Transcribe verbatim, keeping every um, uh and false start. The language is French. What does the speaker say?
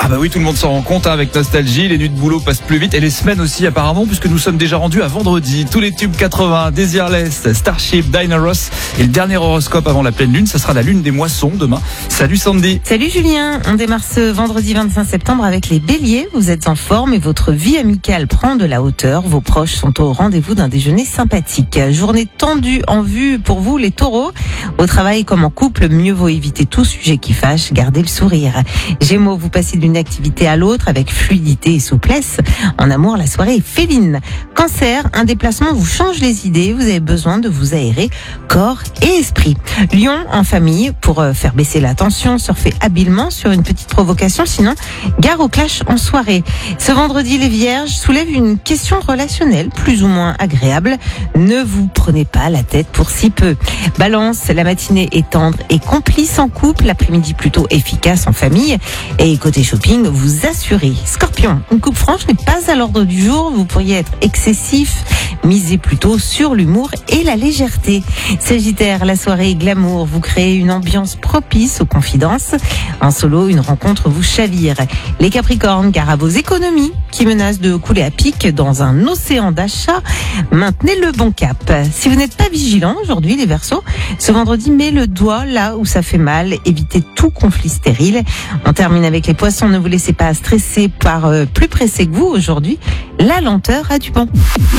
Ah bah oui, tout le monde s'en rend compte hein, avec nostalgie. Les nuits de boulot passent plus vite et les semaines aussi apparemment, puisque nous sommes déjà rendus à vendredi. Tous les tubes quatre-vingts, Desireless, Starship, Diana Ross et le dernier horoscope avant la pleine lune, ça sera la lune des moissons demain. Salut Sandy. Salut Julien, on démarre ce vendredi vingt-cinq septembre avec les béliers. Vous êtes en forme et votre vie amicale prend de la hauteur. Vos proches sont au rendez-vous d'un déjeuner sympathique. Journée tendue en vue pour vous les taureaux. Au travail comme en couple, mieux vaut éviter tout sujet qui fâche, gardez le sourire. Gémeaux, vous passez d'une activité à l'autre avec fluidité et souplesse. En amour, la soirée est féline. Cancer, un déplacement vous change les idées. Vous avez besoin de vous aérer corps et esprit. Lion, en famille, pour faire baisser la tension, surfez habilement sur une petite provocation. Sinon, gare au clash en soirée. Ce vendredi, les vierges soulèvent une question relationnelle plus ou moins agréable. Ne vous prenez pas la tête pour si peu. Balance, la matinée est tendre et complice en couple. L'après-midi plutôt efficace en famille. Et côté shopping, vous assurez. Scorpion, une coupe franche n'est pas à l'ordre du jour. Vous pourriez être excessif. Misez plutôt sur l'humour et la légèreté. Sagittaire, la soirée est glamour. Vous créez une ambiance propice aux confidences. En solo, une rencontre vous chavire. Les Capricornes, gare à vos économies qui menacent de couler à pic dans un océan d'achats. Maintenez le bon cap. Si vous n'êtes pas vigilant aujourd'hui, les Verseaux, ce vendredi, met le doigt là où ça fait mal. Évitez tout conflit stérile. On termine avec les Poissons. Ne vous laissez pas stresser par euh, plus pressé que vous aujourd'hui. La lenteur a du bon.